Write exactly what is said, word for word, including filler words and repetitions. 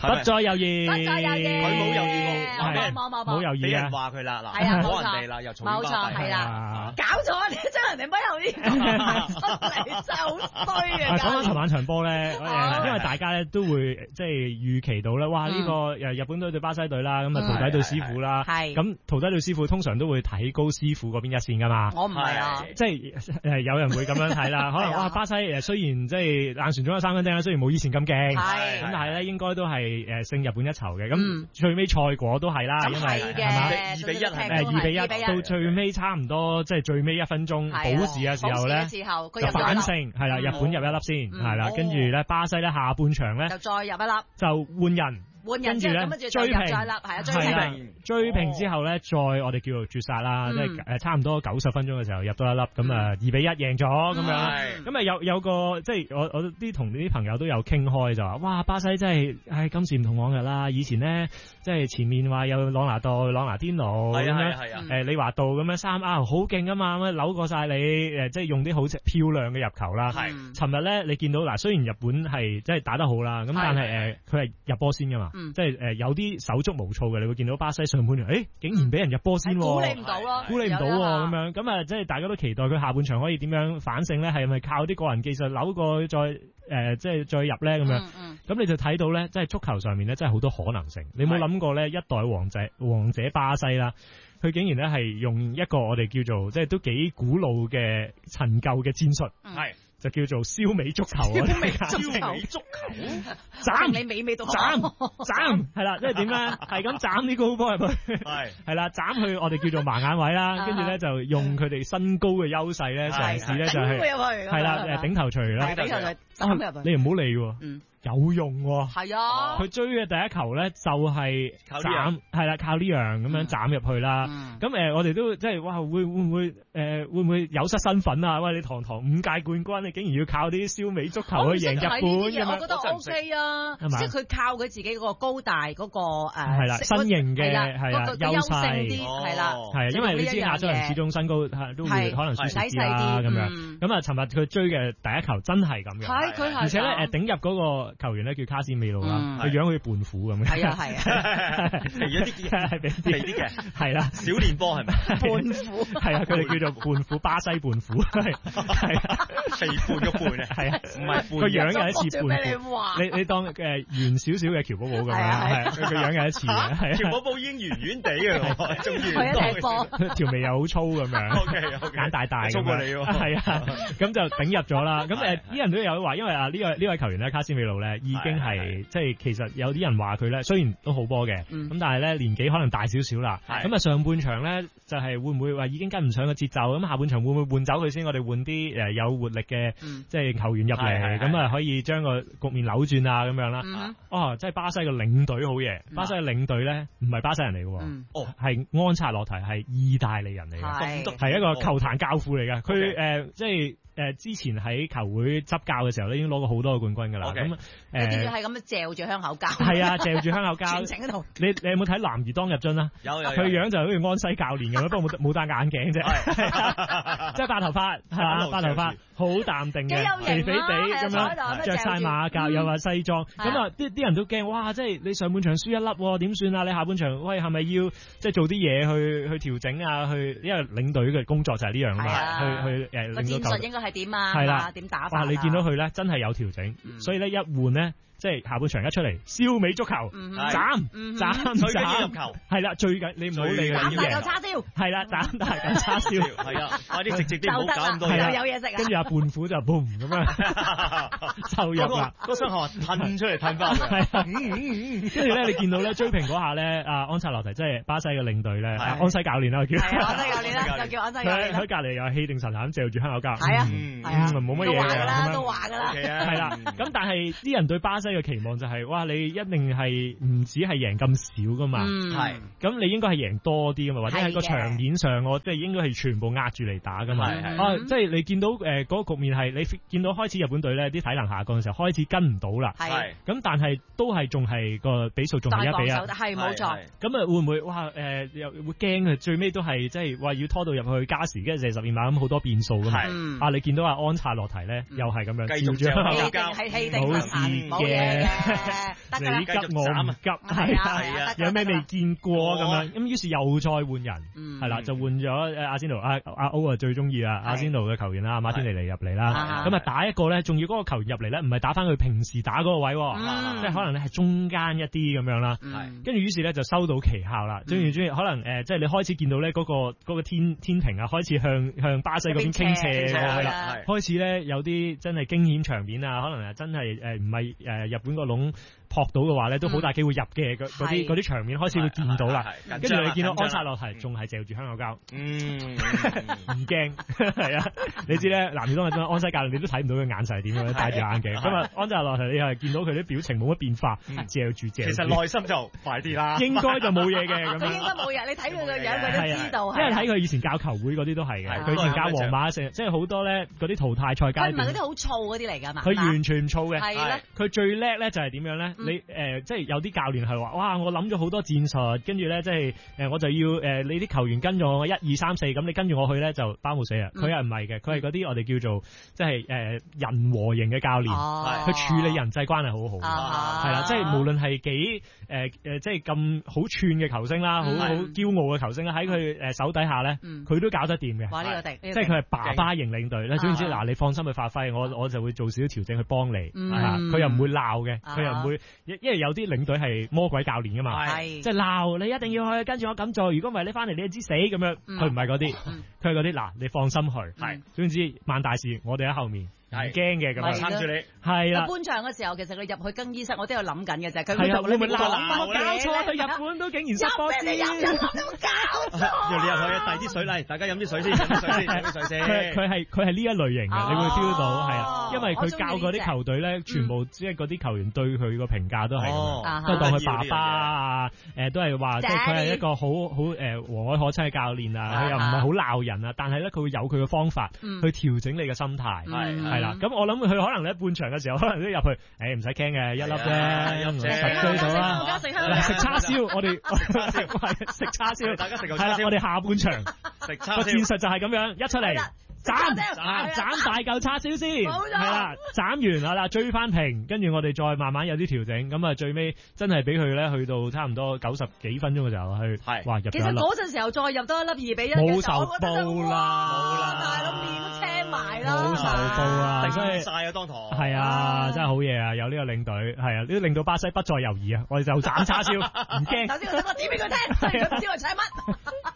不再猶豫， 不再猶豫， 佢冇猶豫過， 冇冇冇冇， 冇猶豫啊！ 俾人話佢啦，嗱， 係啊， 講人哋啦，又嘈冇錯，係啦，搞錯你真係人哋不猶豫，真係好衰啊！ 講翻尋晚場波咧，因為大家咧都會即係預期到咧，哇！呢個誒日本隊對巴西隊啦，咁啊徒弟對師傅啦， 係咁徒弟對師傅通常都會睇高師傅嗰邊一線噶嘛。 我唔係啊， 即係誒有人會咁樣睇啦，可能哇巴西誒雖然即係硬船中有三分釘啦，雖然冇以前咁勁， 係咁但係咧應該都係誒勝日本一籌嘅。咁最尾賽果都係啦，因為係嘛二比一係誒二比一到最尾差唔多即係最尾一分鐘補時嘅時候咧，就反勝係啦，日本入一粒先係啦，跟住咧巴西咧下半場咧就再入一粒， 就換人。 換人之後咁跟住追平，係啊追平， 追平之後咧，再我哋叫做絕殺啦，即係誒差唔多九十分鐘嘅時候入多一粒，咁啊二比一贏咗咁樣，咁啊有有個即係我我啲同啲朋友都有傾開就話，哇巴西真係唉今時唔同往日啦，以前咧即係前面話有朗拿度、朗拿甸奴咁樣，誒李華道咁樣三 R 好勁啊嘛，咁扭過晒你誒即係用啲好漂亮嘅入球啦。尋日咧你見到嗱，雖然日本係即係打得好啦，咁但係誒佢係入波先噶嘛。嗯、即係誒、呃、有啲手足無措嘅，你會見到巴西上半場，誒竟然俾人入波先， 估你唔到咯， 估你唔到咁樣，咁啊即係大家都期待佢下半場可以點樣反勝咧？係咪靠啲個人技術扭過再誒、呃、即係再入咧咁樣？咁、嗯嗯、你就睇到咧，即係足球上面咧，真係好多可能性。你有冇諗過咧？一代王者王者巴西啦，佢竟然咧係用一個我哋叫做即係都幾古老嘅陳舊嘅戰術，係、嗯。就叫做燒味足球啊！ 燒味足球， 足球斬你美味到斬斬係啦，即係點咧？係咁斬啲高波入去，係係啦，斬去我哋叫做盲眼位啦，跟住咧就用佢哋身高嘅優勢咧，嘗試咧就係係啦誒頂頭錘啦， 頂頭錘斬入去， 你唔好理喎。嗯。有用喎， 係啊！ 佢追嘅第一球咧就係斬，係啦，靠呢樣咁樣斬入去啦。咁誒，我哋都即係哇，會會唔會誒會唔會有失身份啊？喂，你堂堂五屆冠軍，你竟然要靠啲燒味足球去贏日本咁樣？ 我覺得 O K 啊，即係佢靠佢自己嗰個高大嗰個誒係啦，身形嘅係啊優勢啲係啦， 係啊，因為你知亞洲人始終身高都會可能輸少啲啦咁樣。咁啊，尋日佢追嘅第一球真係咁樣， 係佢係， 而且咧誒頂入嗰個球員咧叫卡斯美路啦，佢樣好似胖虎咁嘅， 係啊係啊， 肥一啲嘅，肥啲嘅， 係啦， 小練波係咪？ 胖虎係啊，佢哋叫做胖虎，巴西胖虎，係係啊， 肥胖嘅胖啊，係啊，唔係個樣有一似胖虎，你你當誒圓少少嘅喬寶寶咁樣，係佢個樣有一似嘅，係喬寶寶已經圓圓地嘅，仲圓多， 條眉又好粗咁樣 ，OK， 眼大大， 粗過你喎， 係啊，咁就頂入咗啦。咁誒啲人都有話，因為啊呢個呢位球員咧，卡斯美路咧已經係。即係其實有啲人話佢咧，雖然都好波嘅，咁、嗯、但係咧年紀可能大少少啦。咁啊上半場咧就係、是、會唔會話已經跟唔上個節奏？咁下半場會唔會換走佢先？我哋換啲誒有活力嘅、嗯、即係球員入嚟，咁啊可以將個局面扭轉啊咁樣啦。嗯、哦，即係巴西嘅領隊好嘢，嗯、巴西嘅領隊咧唔係巴西人嚟嘅，嗯、哦係安察洛提，係意大利人嚟嘅，係是一個球壇教父嚟嘅。佢誒、呃、即係。誒，之前喺球會執教嘅時候咧，已經攞過好多個冠軍噶啦。咁誒，見住係咁樣嚼住香口膠。係啊，嚼住香口膠。 全程嗰度。 你你有冇睇男兒當入樽啊？ 有有。 佢樣就好似安西教練咁樣，不過冇冇戴眼鏡啫。即係白頭髮，係嘛？白頭髮，好淡定嘅，肥肥地咁樣，着晒馬甲，又話西裝。咁啊，啲啲人都驚，哇！即係你上半場輸一粒，點算啊？你下半場，喂，係咪要即係做啲嘢去去調整啊？去，因為領隊嘅工作就係呢樣啊嘛。去去誒，令到球。 係點啊？ 係啦， 點打法？ 哇！你見到佢咧，真係有調整，嗯、所以咧一換咧，即係下半場一出嚟，燒味足球，斬斬斬入球，係啦，最緊你唔好理佢， 斬大嚿叉燒， 係啦，斬大嚿叉燒， 係啊，快啲直直啲，唔好搞咁多嘢， 有嘢食啊！ 跟住阿胖虎就 boom 咁樣就入啦， 嗰雙鞋褪出嚟褪翻，係跟住咧，你見到咧追平嗰下咧，阿安察洛提即係巴西嘅領隊咧，安西教練啦，叫安西教練啦，就叫安西教練。 喺隔離又氣定神閒咁嚼住香口膠， 係啊，係啊， 冇乜嘢㗎啦，都話㗎啦， 係啦。咁但係啲人對巴西嘅期望就係，哇！你一定係唔止係贏咁少噶嘛，係。咁你應該係贏多啲噶嘛，或者喺個場面上，我即係應該係全部壓住嚟打噶嘛。啊，即係你見到誒嗰個局面係你見到開始日本隊咧啲體能下降嘅時候，開始跟唔到啦。係。咁但係都係仲係個比數仲係一比一。 係冇錯。 咁啊會唔會哇誒又會驚啊？最尾都係即係話要拖到入去加時，跟住射十二碼咁好多變數噶嘛。啊，你見到阿安察洛提咧又係咁樣， 繼續將香口膠， 係氣定冇事嘅， 嘅， 你急我唔急，係啊，有咩未見過咁樣，咁於是又再換人，係啦，就換咗誒阿仙奴，阿阿歐啊最中意啊，阿仙奴嘅球員啦，馬天尼尼入嚟啦，咁啊打一個咧，仲要嗰個球員入嚟咧，唔係打翻佢平時打嗰個位，即係可能咧係中間一啲咁樣啦，跟住於是咧就收到奇效啦，中意中意，可能誒即係你開始見到咧嗰個嗰個天天平啊，開始向向巴西嗰邊傾斜啦，開始咧有啲真係驚險場面啊，可能係真係誒唔係誒日本個籠撲到嘅話咧，都好大機會入嘅嗰啲嗰啲場面開始會見到啦。跟住你見到安察洛提仲係嚼住香口膠，嗯，唔驚係啊！你知咧，南美當日安西教練你都睇唔到佢眼神係點樣，戴住眼鏡。咁啊，安察洛提你係見到佢啲表情冇乜變化，嚼住嚼。 其實內心就快啲啦， 應該就冇嘢嘅咁樣。 應該冇嘢，你睇佢個樣，佢都知道。 因為睇佢以前教球會嗰啲都係嘅，佢以前教皇馬成，即係好多咧嗰啲淘汰賽階段。佢唔係嗰啲好燥嗰啲嚟㗎嘛？佢完全唔燥嘅。係啦。佢最叻咧就係點樣咧？你誒即係有啲教練係話：哇！我諗咗好多戰術，跟住咧即係誒我就要誒你啲球員跟住我一二三四，咁你跟住我去咧就包冇死啊！佢係唔係嘅？佢係嗰啲我哋叫做即係誒人和型嘅教練，佢處理人際關係好好，係啦，即係無論係幾誒誒即係咁好串嘅球星啦，好好驕傲嘅球星啦，喺佢誒手底下咧，佢都搞得掂嘅。 哇！呢個即係佢係爸爸型領隊咧，總之嗱，你放心去發揮，我我就會做少少調整去幫你，佢又唔會鬧嘅，佢又唔會，因為有啲領隊係魔鬼教練噶嘛，即係鬧你一定要去跟住我咁做，如果唔係你翻嚟你就知死咁樣，佢唔係嗰啲，佢係嗰啲嗱，你放心去，係總之萬大事我哋喺後面。係驚嘅咁樣撐住你，係啦。搬場嘅時候，其實佢入去更衣室，我都有諗緊嘅就係佢會唔會鬧我搞錯？去日本都竟然失波先，入你搞錯。 你入去遞啲水嚟，大家飲啲水先，飲啲水先，飲啲水先。 佢佢係佢係呢一類型嘅，你會 feel 到係啊，因為佢教嗰啲球隊咧，全部即係嗰啲球員對佢個評價都係咁，都當佢爸爸啊，誒都係話即係佢係一個好好誒和藹可親嘅教練啊，佢又唔係好鬧人啊，但係咧佢會有佢嘅方法去調整你嘅心態，係係。咁我諗佢可能咧半場嘅時候，可能都入去，誒唔使驚嘅，一粒啫，實追到啦。食叉燒，我哋食叉燒，大家食個叉燒。係啦，我哋下半場食叉燒。個戰術就係咁樣，一出嚟斬斬大嚿叉燒先，係啦，斬完啊啦，追翻平，跟住我哋再慢慢有啲調整，咁啊最尾真係俾佢咧去到差唔多九十幾分鐘嘅時候去，哇入咗一粒。其實嗰陣時候再入多一粒二比一，冇受報啦，大佬面都青埋啦，冇受報啊， 所以晒啊當堂。 係啊，真係好嘢啊！有呢個領隊，係啊，呢個令到巴西不再猶豫啊，我哋就斬叉燒，唔驚。頭先我點俾佢聽，佢唔知我搶乜。